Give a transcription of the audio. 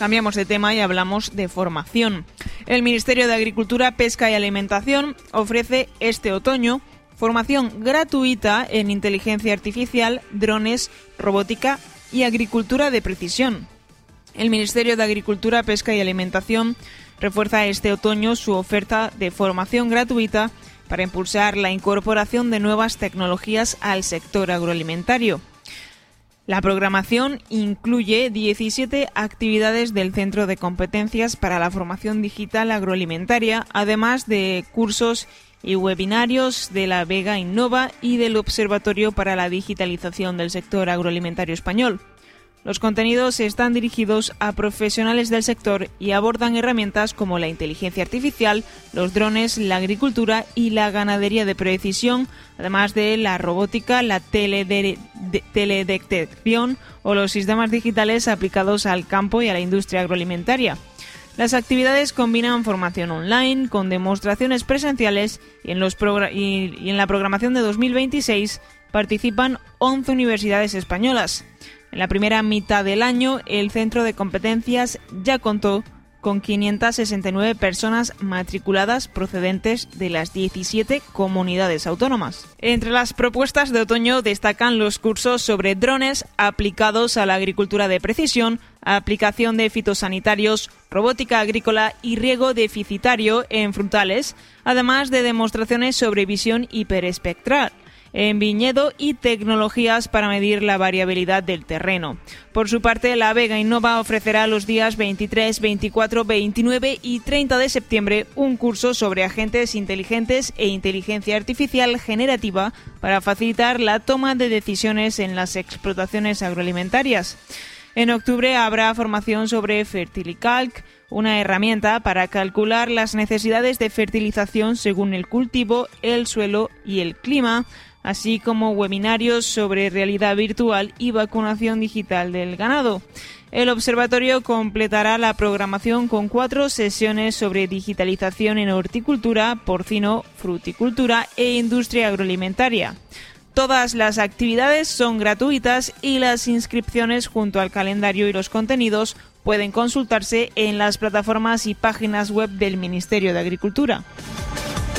Cambiamos de tema y hablamos de formación. El Ministerio de Agricultura, Pesca y Alimentación ofrece este otoño formación gratuita en inteligencia artificial, drones, robótica y agricultura de precisión. El Ministerio de Agricultura, Pesca y Alimentación refuerza este otoño su oferta de formación gratuita para impulsar la incorporación de nuevas tecnologías al sector agroalimentario. La programación incluye 17 actividades del Centro de Competencias para la Formación Digital Agroalimentaria, además de cursos y webinarios de la Vega Innova y del Observatorio para la Digitalización del Sector Agroalimentario Español. Los contenidos están dirigidos a profesionales del sector y abordan herramientas como la inteligencia artificial, los drones, la agricultura y la ganadería de precisión, además de la robótica, la teledetección o los sistemas digitales aplicados al campo y a la industria agroalimentaria. Las actividades combinan formación online con demostraciones presenciales y en la programación de 2026 participan 11 universidades españolas. En la primera mitad del año, el Centro de Competencias ya contó con 569 personas matriculadas procedentes de las 17 comunidades autónomas. Entre las propuestas de otoño destacan los cursos sobre drones aplicados a la agricultura de precisión, aplicación de fitosanitarios, robótica agrícola y riego deficitario en frutales, además de demostraciones sobre visión hiperespectral en viñedo y tecnologías para medir la variabilidad del terreno. Por su parte, la Vega Innova ofrecerá los días 23, 24, 29 y 30 de septiembre un curso sobre agentes inteligentes e inteligencia artificial generativa para facilitar la toma de decisiones en las explotaciones agroalimentarias. En octubre habrá formación sobre Fertilicalc, una herramienta para calcular las necesidades de fertilización según el cultivo, el suelo y el clima, así como webinarios sobre realidad virtual y vacunación digital del ganado. El observatorio completará la programación con 4 sesiones sobre digitalización en horticultura, porcino, fruticultura e industria agroalimentaria. Todas las actividades son gratuitas y las inscripciones junto al calendario y los contenidos pueden consultarse en las plataformas y páginas web del Ministerio de Agricultura.